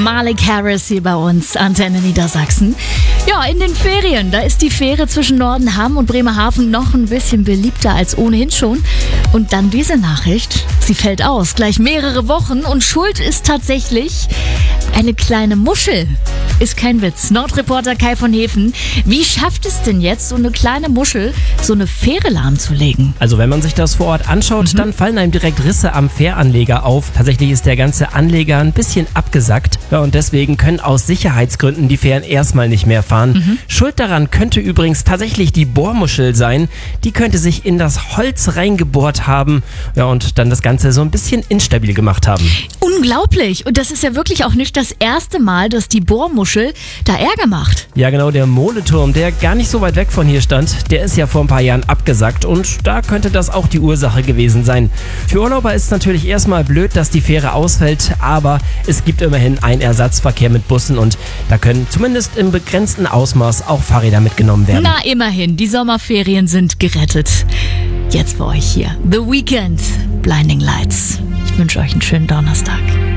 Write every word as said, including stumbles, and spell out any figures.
Malik Harris hier bei uns, Antenne Niedersachsen. Ja, in den Ferien, da ist die Fähre zwischen Nordenham und Bremerhaven noch ein bisschen beliebter als ohnehin schon. Und dann diese Nachricht, sie fällt aus, gleich mehrere Wochen und schuld ist tatsächlich eine kleine Muschel. Ist kein Witz. Nordreporter Kai von Hefen, wie schafft es denn jetzt, so eine kleine Muschel, so eine Fähre lahmzulegen? Also wenn man sich das vor Ort anschaut, mhm. dann fallen einem direkt Risse am Fähranleger auf. Tatsächlich ist der ganze Anleger ein bisschen abgesackt. Ja, und deswegen können aus Sicherheitsgründen die Fähren erstmal nicht mehr fahren. Mhm. Schuld daran könnte übrigens tatsächlich die Bohrmuschel sein. Die könnte sich in das Holz reingebohrt haben, ja, und dann das Ganze so ein bisschen instabil gemacht haben. Unglaublich. Und das ist ja wirklich auch nicht das erste Mal, dass die Bohrmuschel da Ärger macht. Ja genau, der Moleturm, der gar nicht so weit weg von hier stand, der ist ja vor ein paar Jahren abgesackt und da könnte das auch die Ursache gewesen sein. Für Urlauber ist es natürlich erstmal blöd, dass die Fähre ausfällt, aber es gibt immerhin einen Ersatzverkehr mit Bussen und da können zumindest im begrenzten Ausmaß auch Fahrräder mitgenommen werden. Na immerhin, die Sommerferien sind gerettet. Jetzt für euch hier The Weeknd, Blinding Lights. Ich wünsche euch einen schönen Donnerstag.